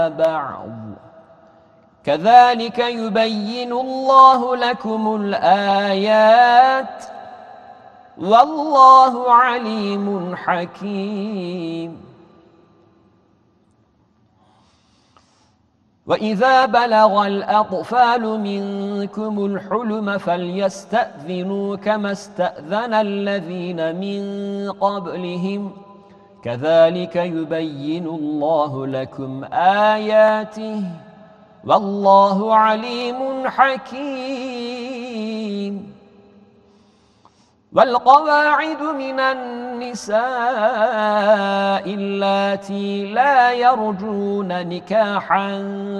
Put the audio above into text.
بعض كذلك يبين الله لكم الآيات والله عليم حكيم. وإذا بلغ الأطفال منكم الحلم فليستأذنوا كما استأذن الذين من قبلهم كذلك يبين الله لكم آياته والله عليم حكيم. والقواعد من النساء اللاتي لا يرجون نكاحا